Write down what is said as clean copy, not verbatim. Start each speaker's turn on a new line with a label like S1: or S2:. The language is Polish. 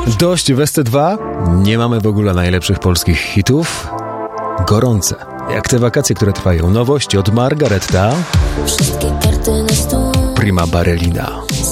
S1: Dość w SC2, nie mamy w ogóle najlepszych polskich hitów. Gorące, jak te wakacje, które trwają. Nowości od Margaretta,
S2: Wszystkie karty na stół.
S1: Prima Ballerina.